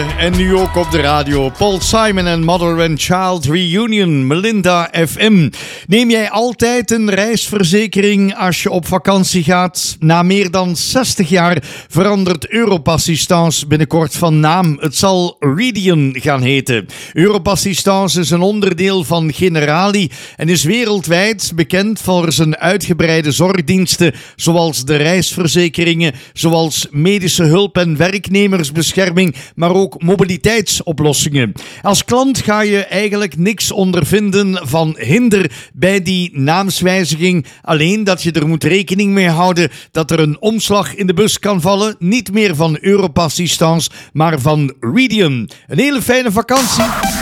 En nu ook op de radio. Paul Simon en Mother and Child Reunion, Melinda FM. Neem jij altijd een reisverzekering als je op vakantie gaat? Na meer dan 60 jaar verandert Europassistance binnenkort van naam. Het zal Ridian gaan heten. Europassistance is een onderdeel van Generali en is wereldwijd bekend voor zijn uitgebreide zorgdiensten, zoals de reisverzekeringen, zoals medische hulp en werknemersbescherming, maar ook mobiliteitsoplossingen. Als klant ga je eigenlijk niks ondervinden van hinder bij die naamswijziging. Alleen dat je er moet rekening mee houden dat er een omslag in de bus kan vallen. Niet meer van Europassistance, maar van Ridian. Een hele fijne vakantie.